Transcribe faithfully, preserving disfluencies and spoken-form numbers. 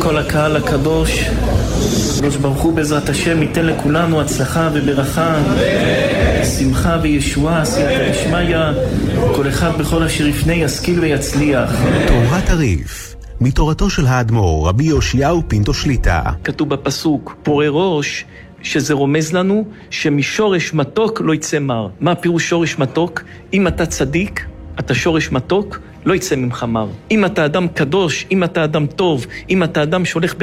כל הקהל הקדוש, הקדוש ברוך הוא בעזרת השם ייתן לכולנו הצלחה וברכה, שמחה וישועה, סייעתא דשמיא, כל אחד בכל אשר יפנה ישכיל ויצליח. תורת הריף, מתורתו של האדמו"ר רבי יאשיהו פינטו שליטא. כתוב בפסוק, פורה ראש, שזה רומז לנו שמשורש מתוק לא יצא מר. מה פירוש שורש מתוק? אם אתה צדיק, אתה שורש מתוק, לא יצא ממך מר. אם אתה אדם קדוש, אם אתה אדם טוב, אם אתה אדם שהולך